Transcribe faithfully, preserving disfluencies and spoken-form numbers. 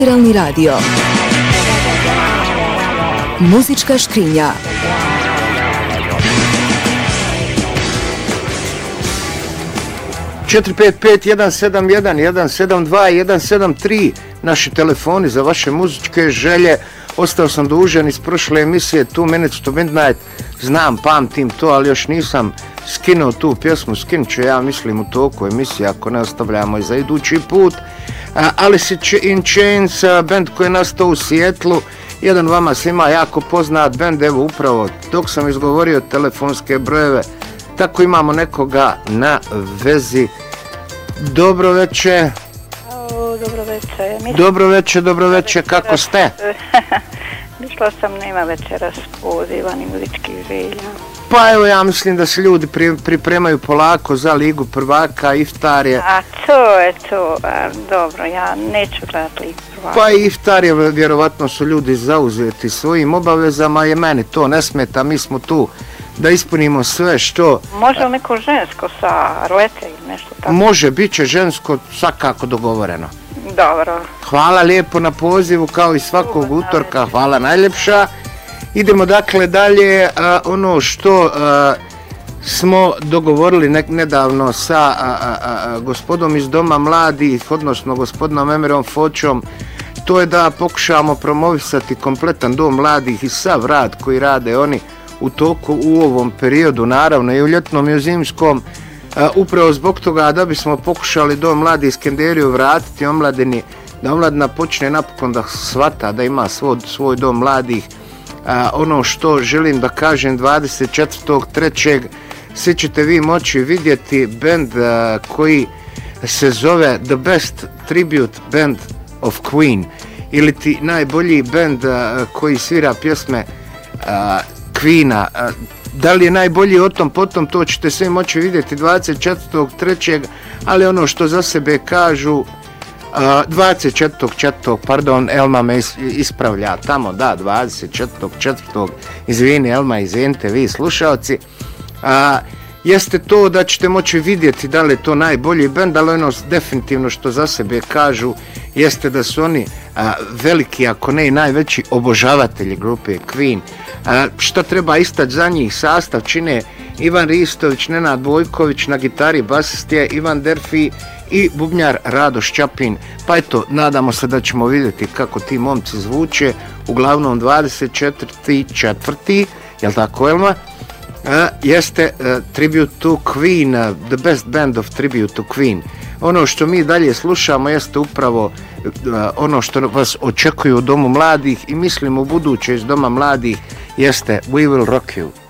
Generalni radio. Muzička škrinja. četiri pet pet jedan sedam jedan jedan sedam dva jedan sedam tri naši telefoni za vaše muzičke želje. Ostao sam dužan iz prošle emisije Two Minutes to Midnight. Znam, pamtim to, ali još nisam skinuo tu pjesmu. Skinut ću, ja mislim, u toku emisije, ako ne ostavljamo i za idući put. Uh, Alice in Chains, uh, band koji je nastao u Sijetlu, jedan vama svima jako poznat band. Evo upravo dok sam izgovorio telefonske brojeve, tako imamo nekoga na vezi. Dobro večer. O, dobro večer. Mislim... Dobro večer, dobro večer, kako ste? Mišla sam nema večeras poziva ni muzičkih želja. Pa evo, ja mislim da se ljudi pri, pripremaju polako za Ligu prvaka, iftar je. A to je to, a, dobro, ja neću gledati Ligu prvaka. Pa i iftar je, vjerovatno su ljudi zauzeti svojim obavezama, je meni to ne smeta, mi smo tu da ispunimo sve što... Može li neko žensko sa Arlete ili nešto tako? Može, bit će žensko, svakako dogovoreno. Dobro. Hvala lijepo na pozivu, kao i svakog utorka, hvala najljepša. Idemo dakle dalje, a, ono što a, smo dogovorili ne, nedavno sa a, a, a, gospodom iz Doma mladih, odnosno gospodinom Emirom Fočom, to je da pokušamo promovisati kompletan Dom mladih i sav rad koji rade oni u toku u ovom periodu, naravno i u ljetnom i u zimskom, a, upravo zbog toga da bismo pokušali Dom mladih i Skenderiju vratiti omladini, da omladina počne napokon da shvata da ima svoj, svoj Dom mladih. A, ono što želim da kažem, dvadeset četvrtog trećeg svi ćete vi moći vidjeti band a, koji se zove The Best Tribute Band of Queen, ili ti najbolji band a, koji svira pjesme a, Queena. A, da li je najbolji o tom potom, to ćete svi moći vidjeti dvadeset četvrtog trećeg ali ono što za sebe kažu, Uh, dvadeset četvrtog četvrtog pardon, Elma me ispravlja tamo, da, dvadeset četvrtog četvrtog izvini Elma, izvinite vi slušalci, uh, jeste to da ćete moći vidjeti da li je to najbolji bend, ali ono definitivno što za sebe kažu jeste da su oni uh, veliki, ako ne i najveći obožavatelji grupe Queen. Uh, što treba istać za njih, sastav čine Ivan Ristović, Nenad Bojković, na gitari basist je Ivan Derfi i bubnjar Radoš Čapin. Pa eto, nadamo se da ćemo vidjeti kako ti momci zvuče. Uglavnom dvadeset četvrti jel tako Elma? Uh, jeste uh, Tribute to Queen, uh, the best band of Tribute to Queen. Ono što mi dalje slušamo jeste upravo uh, ono što vas očekuju u Domu mladih i mislim u buduće iz Doma mladih jeste We Will Rock You.